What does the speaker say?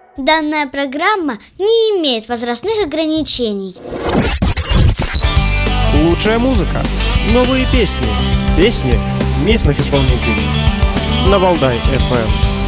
Данная программа не имеет возрастных ограничений. Лучшая музыка, новые песни, песни местных исполнителей на Валдай FM.